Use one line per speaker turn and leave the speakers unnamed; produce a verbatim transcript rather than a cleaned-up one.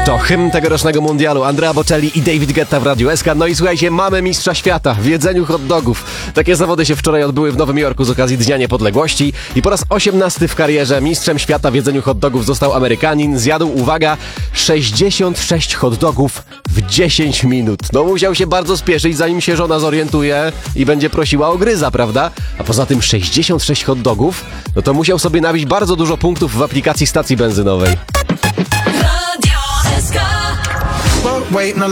To hymn tegorocznego mundialu. Andrea Bocelli i David Guetta w Radiu S K. No i słuchajcie, mamy mistrza świata w jedzeniu hot dogów. Takie zawody się wczoraj odbyły w Nowym Jorku z okazji Dnia Niepodległości i po raz osiemnasty w karierze mistrzem świata w jedzeniu hot dogów został Amerykanin. Zjadł, uwaga, sześćdziesiąt sześć hot dogów w dziesięć minut. No musiał się bardzo spieszyć, zanim się żona zorientuje i będzie prosiła o gryza, prawda? A poza tym sześćdziesiąt sześć hot dogów, no to musiał sobie nabić bardzo dużo punktów w aplikacji stacji benzynowej.
Waiting